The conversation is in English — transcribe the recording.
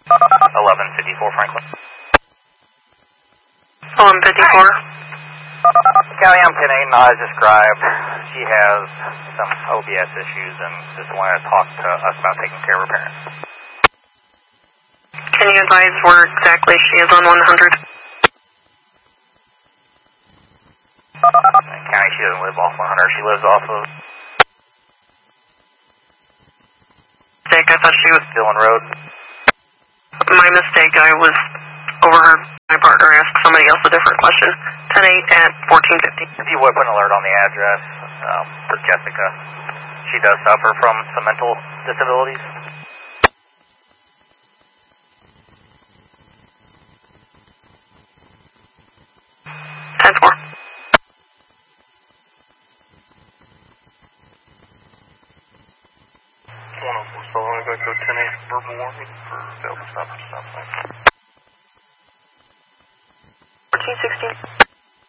1154 Franklin. 1154. County, I'm 10-8, as described. She has some OBS issues and just wanted to talk to us about taking care of her parents. Can you advise where exactly she is on 100? County, she doesn't live off 100. She lives off of... I thought she was... Dillon Road. My mistake, I was overheard my partner ask somebody else a different question. 10-8 at 1450. If you would put an alert on the address for Jessica. She does suffer from some mental disabilities. So I'm going to go 10-8 verbal warning for failed to stop or stop sign. 1416.